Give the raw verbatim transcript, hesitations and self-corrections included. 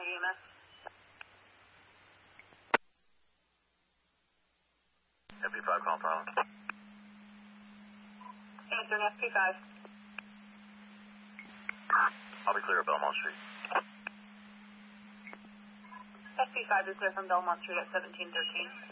E M S. F P five, call Tyler. Answering F P five. I'll be clear at Belmont Street. F P five is clear from Belmont Street at seventeen thirteen.